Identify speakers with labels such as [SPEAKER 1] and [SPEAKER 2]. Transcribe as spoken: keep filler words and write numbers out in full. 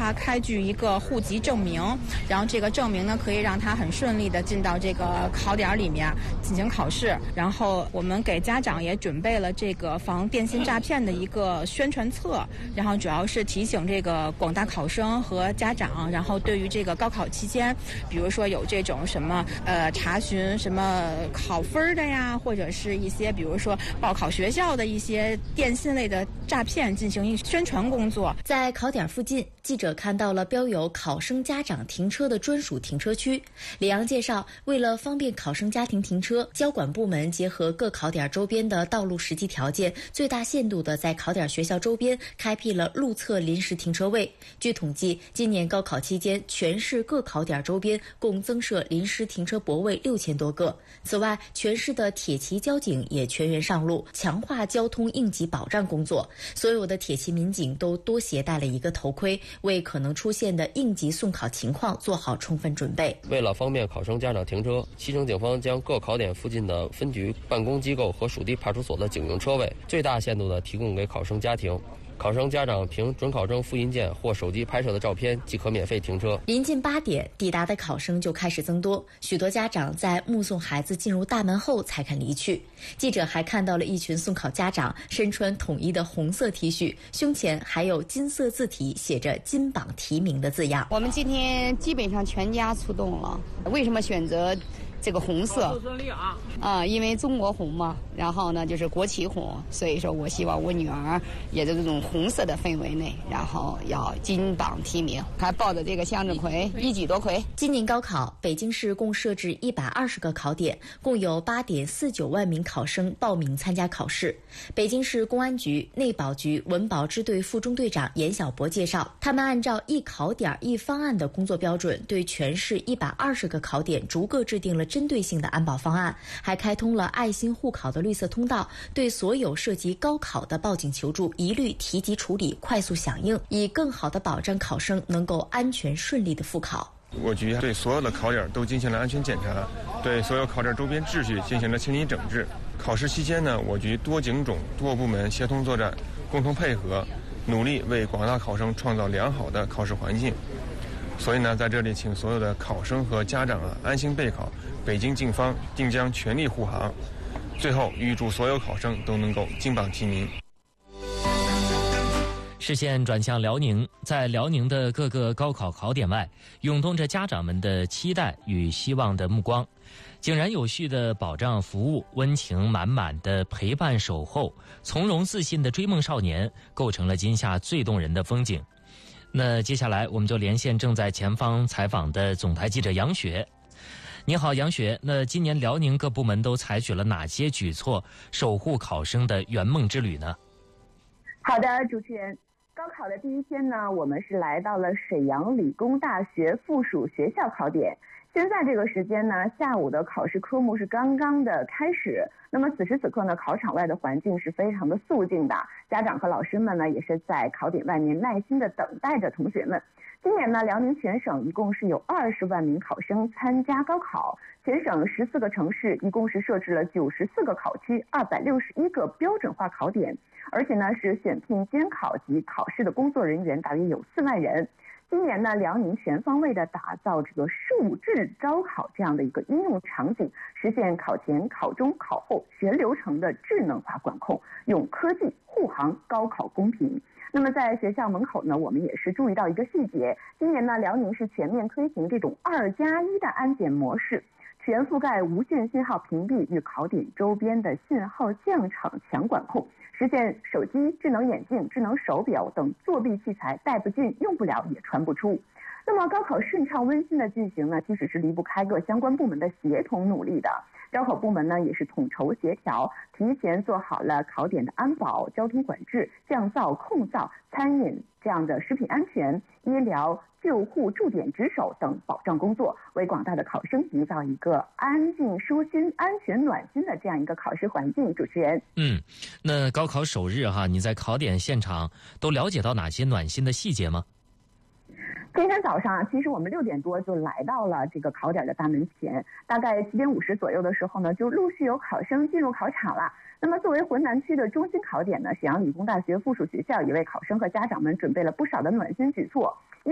[SPEAKER 1] 他开具一个户籍证明，然后这个证明呢可以让他很顺利的进到这个考点里面进行考试。然后我们给家长也准备了这个防电信诈骗的一个宣传册，然后主要是提醒这个广大考生和家长，然后对于这个高考期间，比如说有这种什么呃查询什么考分的呀，或者是一些比如说报考学校的一些电信类的诈骗进行宣传工作。
[SPEAKER 2] 在考点附近，记者看到了标有考生家长停车的专属停车区。李阳介绍，为了方便考生家庭停车，交管部门结合各考点周边的道路实际条件，最大限度地在考点学校周边开辟了路侧临时停车位。据统计，今年高考期间，全市各考点周边共增设临时停车泊位六千多个。此外，全市的铁骑交警也全员上路，强化交通应急保障工作。所有的铁骑民警都多携带了一个头盔，为可能出现的应急送考情况做好充分准备。
[SPEAKER 3] 为了方便考生家长停车，西城警方将各考点附近的分局、办公机构和属地派出所的警用车位最大限度地提供给考生家庭。考生家长凭准考证复印件或手机拍摄的照片即可免费停车。
[SPEAKER 2] 临近八点，抵达的考生就开始增多，许多家长在目送孩子进入大门后才肯离去。记者还看到了一群送考家长身穿统一的红色 T 恤，胸前还有金色字体写着“金榜题名”的字样。
[SPEAKER 4] 我们今天基本上全家出动了，为什么选择这个红色啊、呃，因为中国红嘛，然后呢就是国旗红，所以说我希望我女儿也在这种红色的氛围内，然后要金榜题名，还抱着这个向日葵，一举夺魁。
[SPEAKER 2] 今年高考，北京市共设置一百二十个考点，共有八点四九万名考生报名参加考试。北京市公安局内保局文保支队副中队长严小博介绍，他们按照一考点一方案的工作标准，对全市一百二十个考点逐个制定了针对性的安保方案，还开通了爱心护考的绿色通道，对所有涉及高考的报警求助一律提及处理，快速响应，以更好地保障考生能够安全顺利地复考。
[SPEAKER 5] 我局对所有的考点都进行了安全检查，对所有考点周边秩序进行了清理整治。考试期间呢，我局多警种多部门协同作战，共同配合，努力为广大考生创造良好的考试环境。所以呢，在这里请所有的考生和家长啊安心备考，北京警方定将全力护航。最后，预祝所有考生都能够金榜题名。
[SPEAKER 6] 视线转向辽宁，在辽宁的各个高考考点外，涌动着家长们的期待与希望的目光。井然有序的保障服务，温情满满的陪伴守候，从容自信的追梦少年，构成了今夏最动人的风景。那接下来我们就连线正在前方采访的总台记者杨雪。你好，杨雪。那今年辽宁各部门都采取了哪些举措，守护考生的圆梦之旅呢？
[SPEAKER 7] 好的，主持人。高考的第一天呢，我们是来到了沈阳理工大学附属学校考点。现在这个时间呢，下午的考试科目是刚刚的开始。那么此时此刻呢，考场外的环境是非常的肃静的，家长和老师们呢也是在考点外面耐心的等待着同学们。今年呢，辽宁全省一共是有二十万名考生参加高考，全省十四个城市一共是设置了九十四个考区，二百六十一个标准化考点，而且呢是选聘监考及考试的工作人员大约有四万人。今年呢，辽宁全方位的打造这个数智招考这样的一个应用场景，实现考前、考中、考后全流程的智能化管控，用科技护航高考公平。那么在学校门口呢，我们也是注意到一个细节，今年呢，辽宁是全面推行这种二加一的安检模式，全覆盖无线信号屏蔽与考点周边的信号降场强管控，实现手机、智能眼镜、智能手表等作弊器材带不进、用不了也传不出。那么高考顺畅温馨的进行呢，其实是离不开各相关部门的协同努力的。招考部门呢也是统筹协调，提前做好了考点的安保、交通管制、降噪、控噪、餐饮这样的食品安全、医疗、救护驻点值守等保障工作，为广大的考生营造一个安静、舒心、安全、暖心的这样一个考试环境。主持人，
[SPEAKER 6] 嗯，那高考首日哈，你在考点现场都了解到哪些暖心的细节吗？
[SPEAKER 7] 今天早上啊，其实我们六点多就来到了这个考点的大门前，大概七点五十左右的时候呢，就陆续有考生进入考场了。那么作为浑南区的中心考点呢，沈阳理工大学附属学校也为考生和家长们准备了不少的暖心举措。